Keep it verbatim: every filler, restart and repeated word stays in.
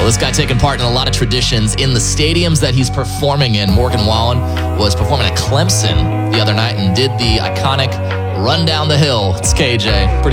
Well, this guy taking part in a lot of traditions in the stadiums that he's performing in. Morgan Wallen was performing at Clemson the other night and did the iconic Run Down the Hill. It's K J. Pretty